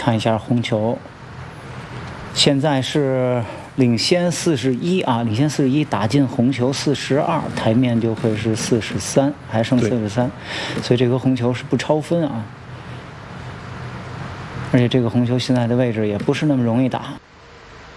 看一下红球，现在是领先41啊，领先41，打进红球42，台面就会是43，还剩43，所以这个红球是不超分啊。而且这个红球现在的位置也不是那么容易打。